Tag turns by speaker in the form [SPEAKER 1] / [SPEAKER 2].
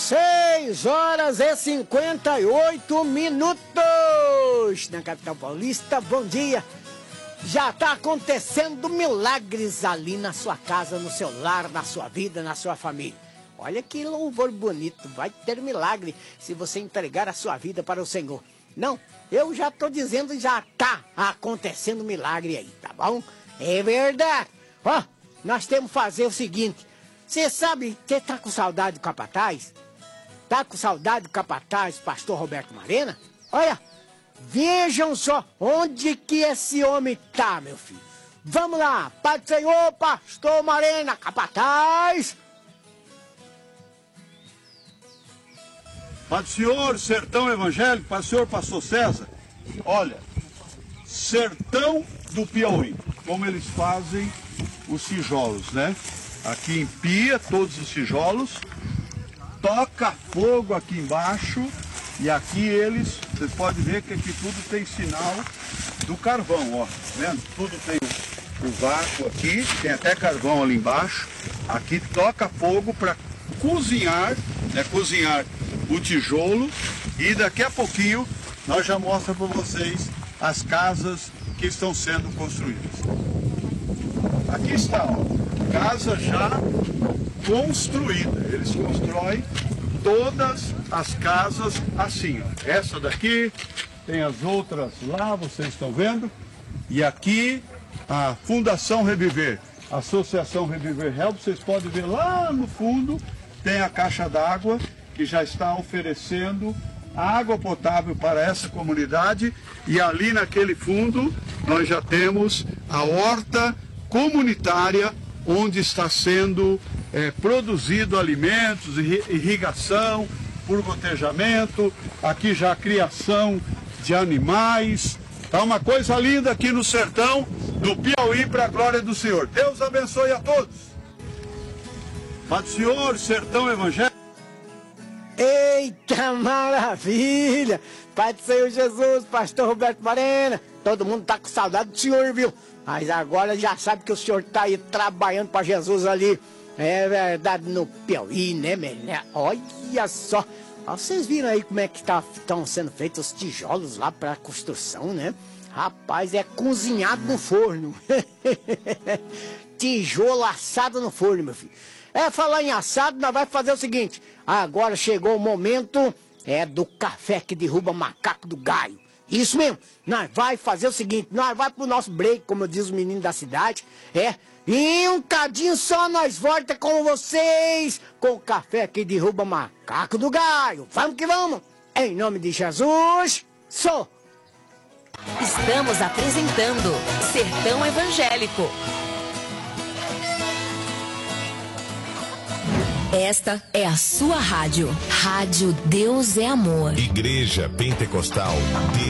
[SPEAKER 1] 6h58 na capital paulista. Bom dia. Já está acontecendo milagres ali na sua casa, no seu lar, na sua vida, na sua família. Olha que louvor bonito. Vai ter milagre se você entregar a sua vida para o Senhor. Não, eu já estou dizendo, já está acontecendo milagre aí, tá bom? É verdade. Ó, nós temos que fazer o seguinte. Você sabe, você tá com saudade do capataz? Tá com saudade do capataz, pastor Roberto Marena? Olha, vejam só onde que esse homem tá, meu filho. Vamos lá, Pai do Senhor, pastor Marena, capataz.
[SPEAKER 2] Pai do Senhor, Sertão Evangélico, Pai do Senhor, pastor César. Olha, Sertão do Piauí, como eles fazem os tijolos, né? Aqui empia todos os tijolos, toca fogo aqui embaixo e aqui eles, você pode ver que aqui tudo tem sinal do carvão, ó, tá vendo? Tudo tem o vácuo aqui, tem até carvão ali embaixo. Aqui toca fogo para cozinhar, né? Cozinhar o tijolo e daqui a pouquinho nós já mostramos para vocês as casas que estão sendo construídas. Aqui está, ó. Casa já construída. Eles constroem todas as casas assim, ó. Essa daqui, tem as outras lá, vocês estão vendo. E aqui a Fundação Reviver, Associação Reviver Help, vocês podem ver lá no fundo, tem a caixa d'água que já está oferecendo água potável para essa comunidade. E ali naquele fundo nós já temos a horta comunitária, onde está sendo produzido alimentos, irrigação por gotejamento, aqui já a criação de animais. Tá uma coisa linda aqui no sertão do Piauí, para a glória do Senhor. Deus abençoe a todos. Pai do Senhor, Sertão Evangélico.
[SPEAKER 1] Eita maravilha! Pai do Senhor Jesus, pastor Roberto Marena, todo mundo tá com saudade do senhor, viu? Mas agora já sabe que o senhor tá aí trabalhando para Jesus ali, é verdade, no Piauí, né, menina? Olha só, vocês viram aí como é que estão sendo feitos os tijolos lá para construção, né? Rapaz, é cozinhado no forno. Tijolo assado no forno, meu filho. Falar em assado, nós vamos fazer o seguinte. Agora chegou o momento do café que derruba macaco do galho. Isso mesmo, nós vai fazer o seguinte, nós vai pro nosso break, como diz o menino da cidade, e um cadinho só nós volta com vocês, com o café que derruba macaco do galho. Vamos que vamos, em nome de Jesus, sou.
[SPEAKER 3] Estamos apresentando Sertão Evangélico. Esta é a sua rádio. Rádio Deus é Amor.
[SPEAKER 4] Igreja Pentecostal.